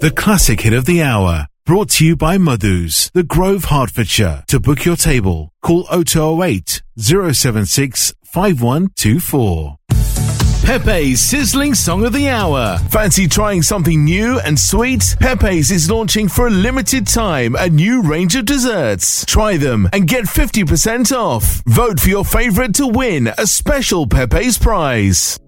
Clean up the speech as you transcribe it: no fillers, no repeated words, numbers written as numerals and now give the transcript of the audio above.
The classic hit of the hour. Brought to you by Madhu's, The Grove, Hertfordshire. To book your table, call 0208 076 5124. Pepe's sizzling song of the hour. Fancy trying something new and sweet? Pepe's is launching for a limited time a new range of desserts. Try them and get 50% off. Vote for your favourite to win a special Pepe's prize.